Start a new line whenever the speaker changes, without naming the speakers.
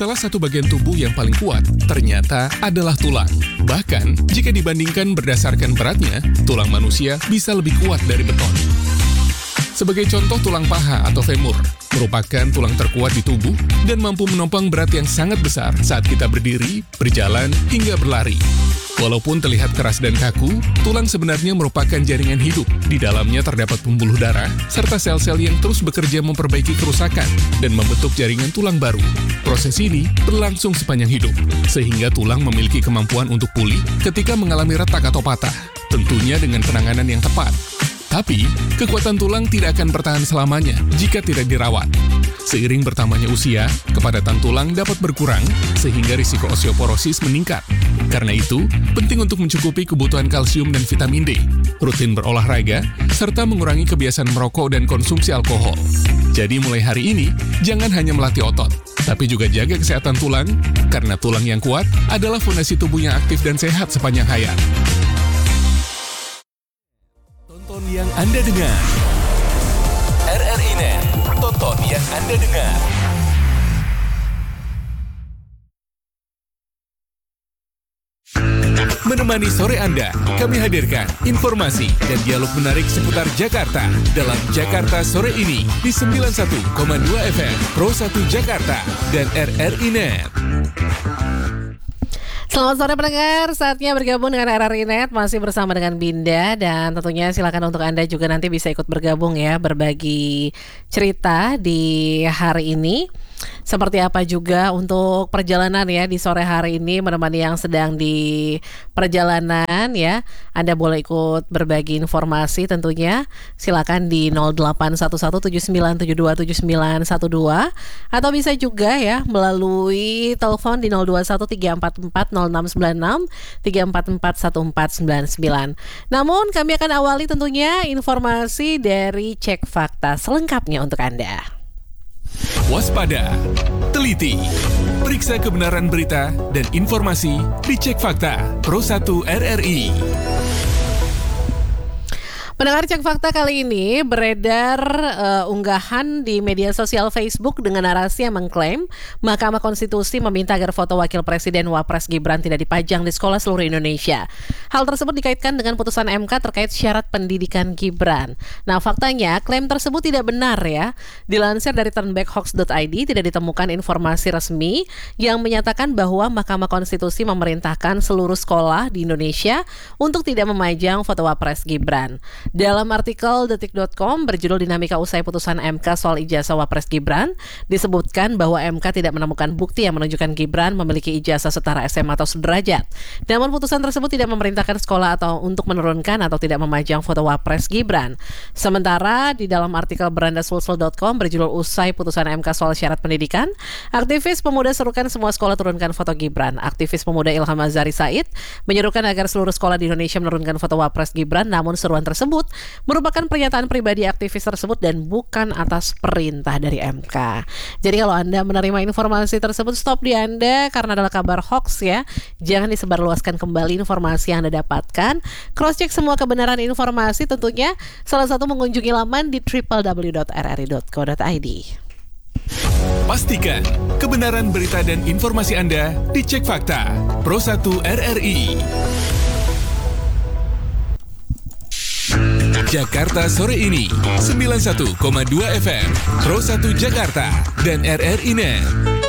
Salah satu bagian tubuh yang paling kuat ternyata adalah tulang. Bahkan, jika dibandingkan berdasarkan beratnya, tulang manusia bisa lebih kuat dari beton. Sebagai contoh, tulang paha atau femur merupakan tulang terkuat di tubuh dan mampu menopang berat yang sangat besar saat kita berdiri, berjalan, hingga berlari. Walaupun terlihat keras dan kaku, tulang sebenarnya merupakan jaringan hidup. Di dalamnya terdapat pembuluh darah, serta sel-sel yang terus bekerja memperbaiki kerusakan dan membentuk jaringan tulang baru. Proses ini berlangsung sepanjang hidup, sehingga tulang memiliki kemampuan untuk pulih ketika mengalami retak atau patah, tentunya dengan penanganan yang tepat. Tapi, kekuatan tulang tidak akan bertahan selamanya jika tidak dirawat. Seiring bertambahnya usia, kepadatan tulang dapat berkurang sehingga risiko osteoporosis meningkat. Karena itu, penting untuk mencukupi kebutuhan kalsium dan vitamin D, rutin berolahraga, serta mengurangi kebiasaan merokok dan konsumsi alkohol. Jadi mulai hari ini, jangan hanya melatih otot, tapi juga jaga kesehatan tulang, karena tulang yang kuat adalah fondasi tubuh yang aktif dan sehat sepanjang hayat. Tonton yang Anda dengar. RRI Net. Tonton yang Anda dengar. Menemani sore Anda, kami hadirkan informasi dan dialog menarik seputar Jakarta dalam Jakarta Sore ini di 91,2 FM Pro 1 Jakarta dan RRI Net.
Selamat sore pendengar, saatnya bergabung dengan RRI Net, masih bersama dengan Binda, dan tentunya silakan untuk Anda juga nanti bisa ikut bergabung ya, berbagi cerita di hari ini. Seperti apa juga untuk perjalanan ya di sore hari ini, menemani yang sedang di perjalanan ya. Anda boleh ikut berbagi informasi tentunya. Silakan di 081179727912 atau bisa juga ya melalui telepon di 0213440696 3441499. Namun kami akan awali tentunya informasi dari Cek Fakta selengkapnya untuk Anda.
Waspada, teliti, periksa kebenaran berita dan informasi di Cek Fakta Pro 1 RRI.
Pendengar Cek Fakta kali ini beredar unggahan di media sosial Facebook dengan narasi yang mengklaim Mahkamah Konstitusi meminta agar foto Wakil Presiden Wapres Gibran tidak dipajang di sekolah seluruh Indonesia. Hal tersebut dikaitkan dengan putusan MK terkait syarat pendidikan Gibran. Nah, faktanya klaim tersebut tidak benar ya. Dilansir dari turnbackhoax.id, tidak ditemukan informasi resmi yang menyatakan bahwa Mahkamah Konstitusi memerintahkan seluruh sekolah di Indonesia untuk tidak memajang foto Wapres Gibran. Dalam artikel detik.com berjudul Dinamika Usai Putusan MK Soal Ijazah Wapres Gibran, disebutkan bahwa MK tidak menemukan bukti yang menunjukkan Gibran memiliki ijazah setara SMA atau sederajat. Namun putusan tersebut tidak memerintahkan sekolah atau untuk menurunkan atau tidak memajang foto Wapres Gibran. Sementara di dalam artikel berandasulsel.com berjudul Usai Putusan MK Soal Syarat Pendidikan, aktivis pemuda serukan semua sekolah turunkan foto Gibran. Aktivis pemuda Ilham Azhari Said menyerukan agar seluruh sekolah di Indonesia menurunkan foto Wapres Gibran, namun seruan tersebut merupakan pernyataan pribadi aktivis tersebut dan bukan atas perintah dari MK. Jadi kalau Anda menerima informasi tersebut, stop di Anda karena adalah kabar hoax ya. Jangan disebarluaskan kembali informasi yang Anda dapatkan. Cross check semua kebenaran informasi tentunya, salah satu mengunjungi laman di www.rri.co.id.
Pastikan kebenaran berita dan informasi Anda dicek fakta Pro 1 RRI. Jakarta Sore ini 91,2 FM Pro 1 Jakarta dan RRI Net.